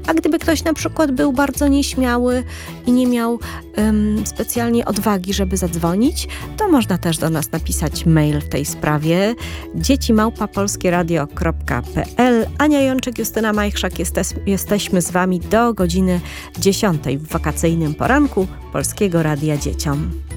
A gdyby ktoś na przykład był bardzo nieśmiały i nie miał specjalnie odwagi, żeby zadzwonić, to można też do nas napisać mail w tej sprawie. dzieci@polskieradio.pl. Ania Jączyk, Justyna Majchrzak, jesteśmy z Wami do godziny 10 w wakacyjnym poranku Polskiego Radia Dzieciom.